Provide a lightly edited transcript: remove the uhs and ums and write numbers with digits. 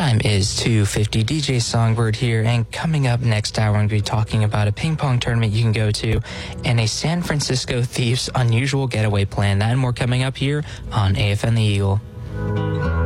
time is 2:50. DJ Songbird here, and coming up next hour, we're going to be talking about a ping pong tournament you can go to and a San Francisco Thief's unusual getaway plan. That and more coming up here on AFN The Eagle.